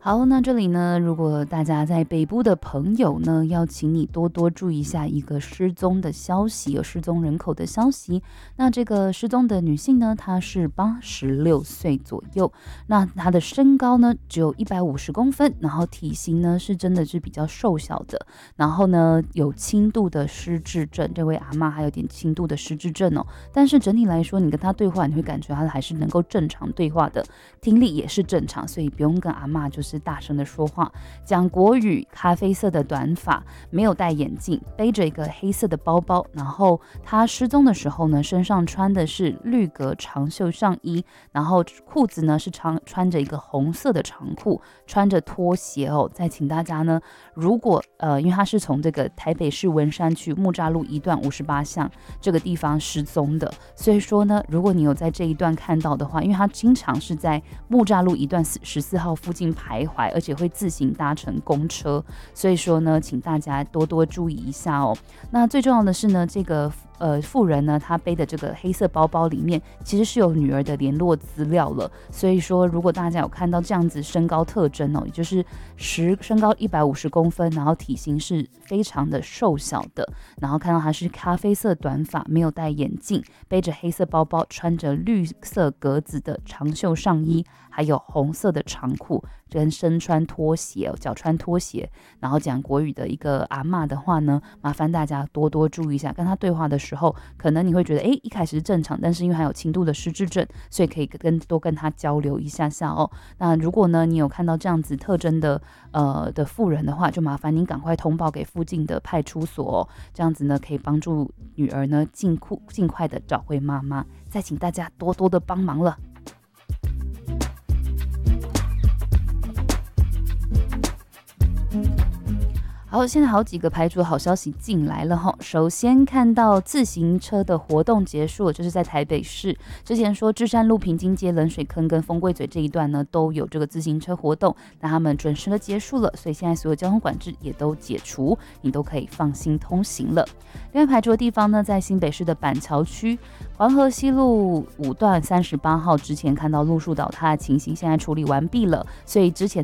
好，那这里呢，如果大家在北部的朋友呢，要请你多多注意一下一个失踪的消息，有失踪人口的消息。那这个失踪的女性呢，她是86岁左右，那她的身高呢只有150公分，然后体型呢是真的是比较瘦小的，然后呢有轻度的失智症，这位阿嬷还有点轻度的失智症哦。但是整体来说，你跟她对话，你会感觉她还是能够正常对话的，听力也是正常，所以不用跟阿嬷就是大声的说话，讲国语，咖啡色的短发，没有戴眼镜，背着一个黑色的包包。然后他失踪的时候呢，身上穿的是绿格长袖上衣，然后裤子呢是穿着一个红色的长裤，穿着拖鞋哦。再请大家呢，如果因为他是从这个台北市文山区木栅路一段58巷这个地方失踪的，所以说呢，如果你有在这一段看到的话，因为他经常是在木栅路一段14号附近徘徊，而且会自行搭乘公车，所以说呢，请大家多多注意一下哦。那最重要的是呢，这个妇人呢，她背的这个黑色包包里面其实是有女儿的联络资料了，所以说如果大家有看到这样子身高特征哦，也就是身高150公分，然后体型是非常的瘦小的，然后看到她是咖啡色短发，没有戴眼镜，背着黑色包包，穿着绿色格子的长袖上衣，还有红色的长裤，跟身穿拖鞋，脚穿拖鞋，然后讲国语的一个阿嬷的话呢，麻烦大家多多注意一下，跟她对话的时候，可能你会觉得一开始是正常，但是因为还有轻度的失智症，所以可以多跟她交流一下下哦。那如果呢你有看到这样子特征的妇人的话，就麻烦您赶快通报给附近的派出所哦，这样子呢可以帮助女儿呢尽快的找回妈妈。再请大家多多的帮忙了。好，现在好几个排除好消息进来了哈。首先看到自行车的活动结束了，就是在台北市。之前说芝山路平津街冷水坑跟丰贵嘴这一段呢都有这个自行车活动，那他们准时的结束了，所以现在所有交通管制也都解除，你都可以放心通行了。另外排除的地方呢，在新北市的板桥区黄河西路5段38号之前看到路树倒塌的情形，现在处理完毕了，所以之前